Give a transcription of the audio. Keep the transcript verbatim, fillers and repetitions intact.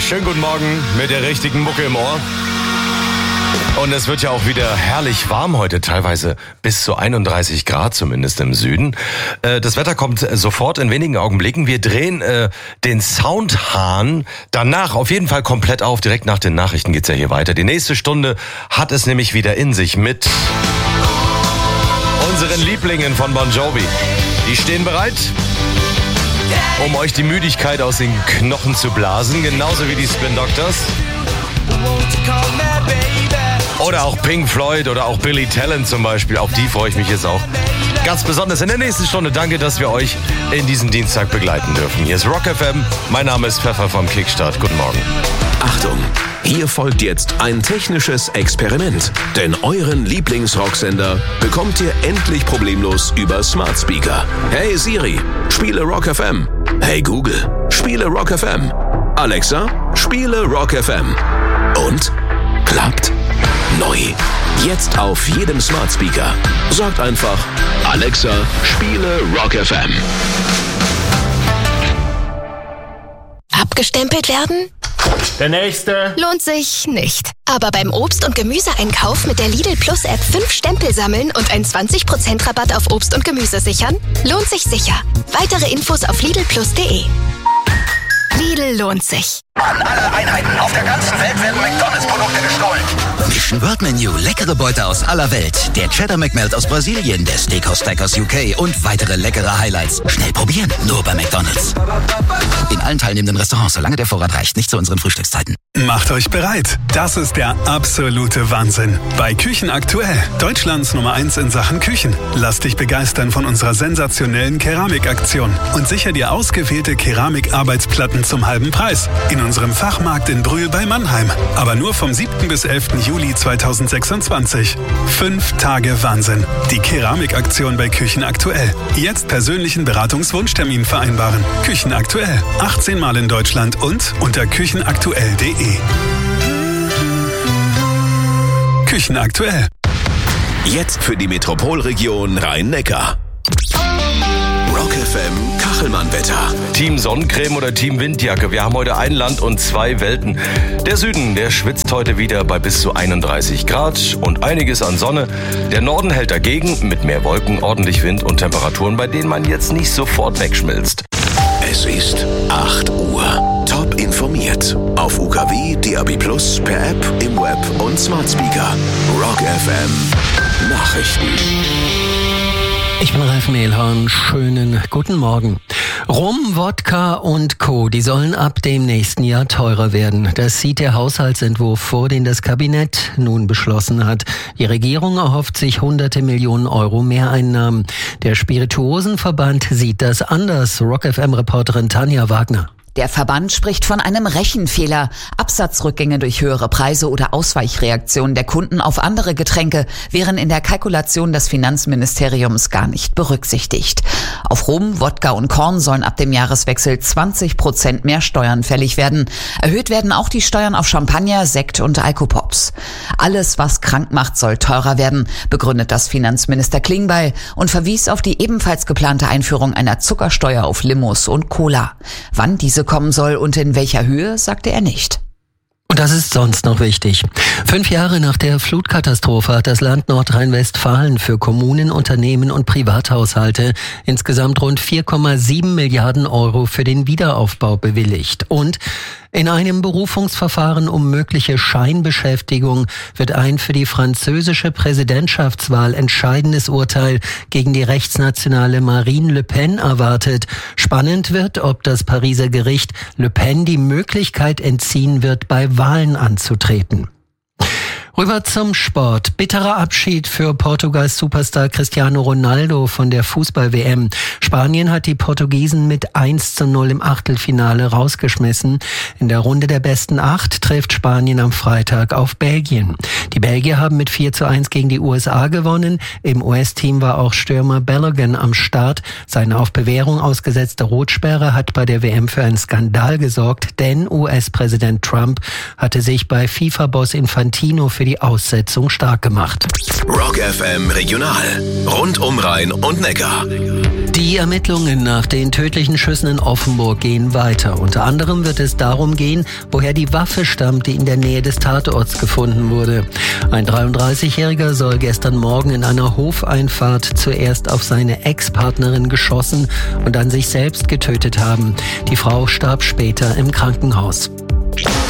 schönen guten Morgen mit der richtigen Mucke im Ohr. Und es wird ja auch wieder herrlich warm heute, teilweise bis zu einunddreißig Grad, zumindest im Süden. Das Wetter kommt sofort in wenigen Augenblicken. Wir drehen äh, den Soundhahn danach auf jeden Fall komplett auf. Direkt nach den Nachrichten geht's ja hier weiter. Die nächste Stunde hat es nämlich wieder in sich mit unseren Lieblingen von Bon Jovi. Die stehen bereit, um euch die Müdigkeit aus den Knochen zu blasen, genauso wie die Spin Doctors. Oder auch Pink Floyd oder auch Billy Talent zum Beispiel. Auf die freue ich mich jetzt auch ganz besonders in der nächsten Stunde. Danke, dass wir euch in diesem Dienstag begleiten dürfen. Hier ist Rock F M. Mein Name ist Pfeffer vom Kickstart. Guten Morgen. Achtung, hier folgt jetzt ein technisches Experiment. Denn euren Lieblingsrocksender bekommt ihr endlich problemlos über Smart Speaker. Hey Siri, spiele Rock F M. Hey Google, spiele Rock F M. Alexa, spiele Rock F M. Und? Klappt? Neu. Jetzt auf jedem Smart Speaker. Sagt einfach, Alexa, spiele Rock F M. Abgestempelt werden? Der nächste. Lohnt sich nicht. Aber beim Obst- und Gemüseeinkauf mit der Lidl Plus App fünf Stempel sammeln und einen zwanzig Prozent Rabatt auf Obst und Gemüse sichern? Lohnt sich sicher. Weitere Infos auf lidl plus punkt de. Lidl lohnt sich. An alle Einheiten auf der ganzen Welt werden McDonalds-Produkte gestohlen. Mission World Menu, leckere Beute aus aller Welt. Der Cheddar McMelt aus Brasilien, der Steakhouse Stack aus U K und weitere leckere Highlights. Schnell probieren, nur bei McDonalds. In allen teilnehmenden Restaurants, solange der Vorrat reicht, nicht zu unseren Frühstückszeiten. Macht euch bereit. Das ist der absolute Wahnsinn. Bei Küchen aktuell, Deutschlands Nummer eins in Sachen Küchen. Lass dich begeistern von unserer sensationellen Keramikaktion und sicher dir ausgewählte Keramikarbeitsplatten zum halben Preis. In unserem Fachmarkt in Brühl bei Mannheim. Aber nur vom siebten bis elften Juli zweitausendsechsundzwanzig. Fünf Tage Wahnsinn. Die Keramikaktion bei Küchen aktuell. Jetzt persönlichen Beratungswunschtermin vereinbaren. Küchen aktuell. achtzehn Mal in Deutschland und unter küchenaktuell punkt de. Küchen aktuell. Jetzt für die Metropolregion Rhein-Neckar. Rock F M Kachelmann-Wetter. Team Sonnencreme oder Team Windjacke. Wir haben heute ein Land und zwei Welten. Der Süden, der schwitzt heute wieder bei bis zu einunddreißig Grad und einiges an Sonne. Der Norden hält dagegen mit mehr Wolken, ordentlich Wind und Temperaturen, bei denen man jetzt nicht sofort wegschmilzt. Es ist acht Uhr. Top informiert. Auf U K W, D A B Plus, per App, im Web und Smart Speaker. Rock F M Nachrichten. Ich bin Ralf Mehlhorn. Schönen guten Morgen. Rum, Wodka und Co., die sollen ab dem nächsten Jahr teurer werden. Das sieht der Haushaltsentwurf vor, den das Kabinett nun beschlossen hat. Die Regierung erhofft sich hunderte Millionen Euro Mehreinnahmen. Der Spirituosenverband sieht das anders. Rock F M-Reporterin Tanja Wagner. Der Verband spricht von einem Rechenfehler. Absatzrückgänge durch höhere Preise oder Ausweichreaktionen der Kunden auf andere Getränke wären in der Kalkulation des Finanzministeriums gar nicht berücksichtigt. Auf Rum, Wodka und Korn sollen ab dem Jahreswechsel zwanzig Prozent mehr Steuern fällig werden. Erhöht werden auch die Steuern auf Champagner, Sekt und Alkopops. Alles, was krank macht, soll teurer werden, begründet das Finanzminister Klingbeil und verwies auf die ebenfalls geplante Einführung einer Zuckersteuer auf Limos und Cola. Wann diese kommen soll und in welcher Höhe, sagte er nicht. Und das ist sonst noch wichtig. Fünf Jahre nach der Flutkatastrophe hat das Land Nordrhein-Westfalen für Kommunen, Unternehmen und Privathaushalte insgesamt rund vier Komma sieben Milliarden Euro für den Wiederaufbau bewilligt. Und in einem Berufungsverfahren um mögliche Scheinbeschäftigung wird ein für die französische Präsidentschaftswahl entscheidendes Urteil gegen die rechtsnationale Marine Le Pen erwartet. Spannend wird, ob das Pariser Gericht Le Pen die Möglichkeit entziehen wird, bei Wahlen anzutreten. Rüber zum Sport. Bitterer Abschied für Portugals Superstar Cristiano Ronaldo von der Fußball-W M. Spanien hat die Portugiesen mit eins zu null im Achtelfinale rausgeschmissen. In der Runde der besten acht trifft Spanien am Freitag auf Belgien. Die Belgier haben mit vier zu eins gegen die U S A gewonnen. Im U S-Team war auch Stürmer Balogun am Start. Seine auf Bewährung ausgesetzte Rotsperre hat bei der W M für einen Skandal gesorgt, denn U S-Präsident Trump hatte sich bei FIFA-Boss Infantino für für die Aussetzung stark gemacht. Rock F M Regional. Rund um Rhein und Neckar. Die Ermittlungen nach den tödlichen Schüssen in Offenburg gehen weiter. Unter anderem wird es darum gehen, woher die Waffe stammt, die in der Nähe des Tatorts gefunden wurde. Ein dreiunddreißigjähriger soll gestern Morgen in einer Hofeinfahrt zuerst auf seine Ex-Partnerin geschossen und dann sich selbst getötet haben. Die Frau starb später im Krankenhaus.